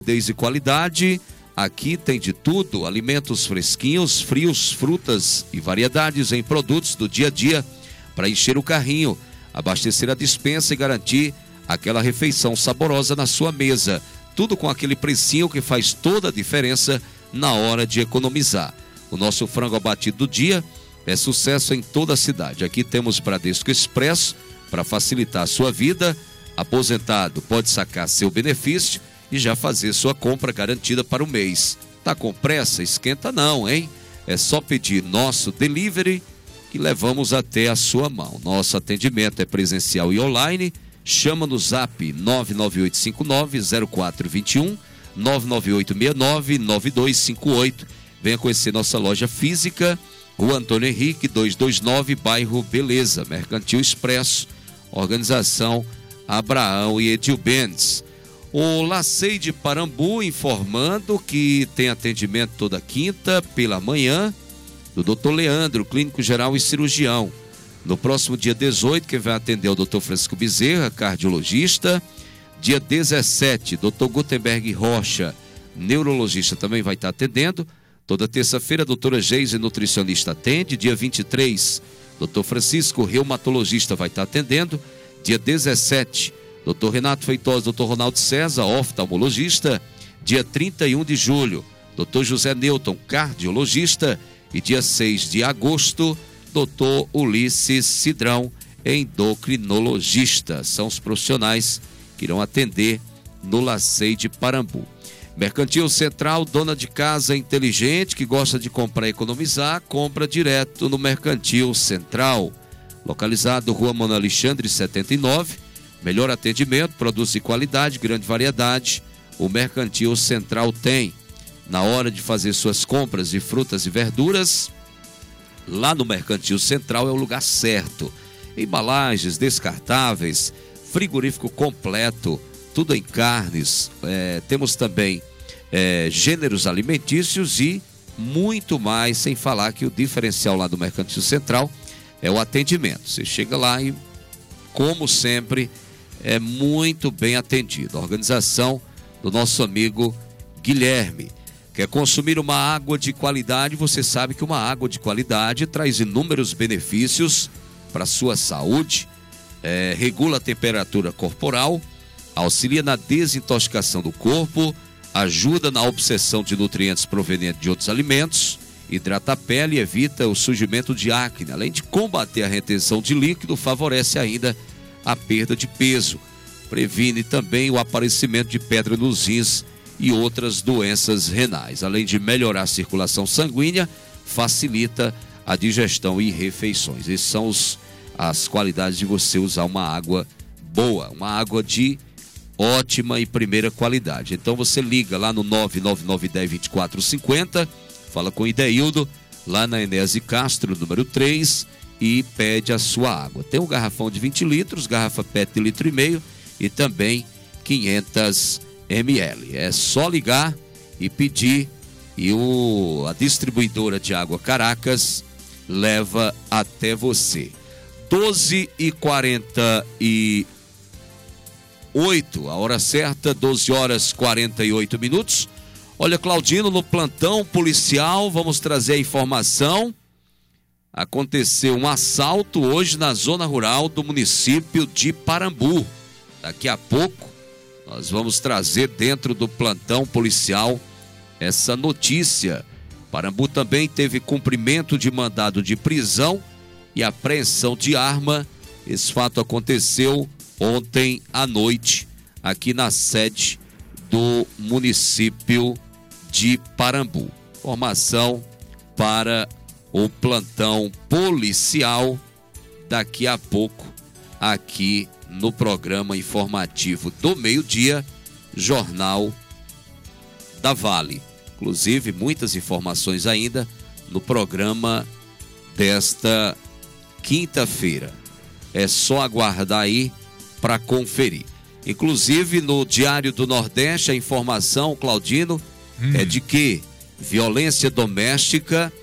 Desde qualidade, aqui tem de tudo, alimentos fresquinhos, frios, frutas e variedades em produtos do dia a dia para encher o carrinho, abastecer a despensa e garantir aquela refeição saborosa na sua mesa. Tudo com aquele precinho que faz toda a diferença na hora de economizar. O nosso frango abatido do dia é sucesso em toda a cidade. Aqui temos Bradesco Expresso para facilitar a sua vida. Aposentado pode sacar seu benefício e já fazer sua compra garantida para o mês. Tá com pressa? Esquenta não, hein? É só pedir nosso delivery que levamos até a sua mão. Nosso atendimento é presencial e online. Chama no zap 998590421, 998699258. Venha conhecer nossa loja física, Rua Antônio Henrique, 229, bairro Beleza, Mercantil Expresso, organização Abraão e Edil Benz. O LACEI de Parambu informando que tem atendimento toda quinta pela manhã do Dr. Leandro, clínico geral e cirurgião. No próximo dia 18, quem vai atender é o Dr. Francisco Bezerra, cardiologista. Dia 17, Dr. Gutenberg Rocha, neurologista, também vai estar atendendo. Toda terça-feira, a doutora Geise, nutricionista, atende. Dia 23, Dr. Francisco, reumatologista, vai estar atendendo. Dia 17, Dr. Renato Feitosa, Dr. Ronaldo César, oftalmologista. Dia 31 de julho, Dr. José Newton, cardiologista. E dia 6 de agosto, Dr. Ulisses Cidrão, endocrinologista. São os profissionais que irão atender no LACEI de Parambu. Mercantil Central, dona de casa inteligente que gosta de comprar e economizar, compra direto no Mercantil Central. Localizado Rua Mano Alexandre 79, melhor atendimento, produtos de qualidade, grande variedade. O Mercantil Central tem. Na hora de fazer suas compras de frutas e verduras, lá no Mercantil Central é o lugar certo. Embalagens descartáveis, frigorífico completo, tudo em carnes. Temos também gêneros alimentícios e muito mais, sem falar que o diferencial lá do Mercantil Central é o atendimento. Você chega lá e, como sempre, é muito bem atendido. A organização do nosso amigo Guilherme. Quer consumir uma água de qualidade? Você sabe que uma água de qualidade traz inúmeros benefícios para a sua saúde, regula a temperatura corporal, auxilia na desintoxicação do corpo, ajuda na absorção de nutrientes provenientes de outros alimentos, hidrata a pele e evita o surgimento de acne, além de combater a retenção de líquido, favorece ainda a perda de peso, previne também o aparecimento de pedra nos rins e outras doenças renais, além de melhorar a circulação sanguínea, facilita a digestão e refeições. Essas são as qualidades de você usar uma água boa, uma água de ótima e primeira qualidade. Então você liga lá no 999102450, fala com o Ideildo, lá na Enéas de Castro, número 3, e pede a sua água. Tem um garrafão de 20 litros, garrafa PET de 1,5 litro e também 500 ml. É só ligar e pedir e a distribuidora de água Caracas leva até você. 12h48, a hora certa, 12h48. Olha, Claudino, no plantão policial, vamos trazer a informação. Aconteceu um assalto hoje na zona rural do município de Parambu. Daqui a pouco nós vamos trazer dentro do plantão policial essa notícia. Parambu também teve cumprimento de mandado de prisão e apreensão de arma. Esse fato aconteceu ontem à noite, aqui na sede do município de Parambu. Informação para o plantão policial daqui a pouco, aqui no programa informativo do meio-dia, Jornal da Vale. Inclusive, muitas informações ainda no programa desta quinta-feira. É só aguardar aí para conferir. Inclusive, no Diário do Nordeste, a informação, Claudino, é de que violência doméstica,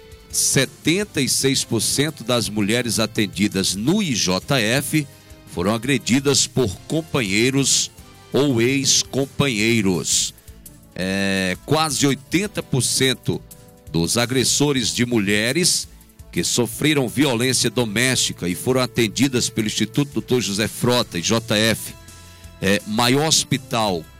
76% das mulheres atendidas no IJF foram agredidas por companheiros ou ex-companheiros. quase 80% dos agressores de mulheres que sofreram violência doméstica e foram atendidas pelo Instituto Dr. José Frota e JF, maior hospital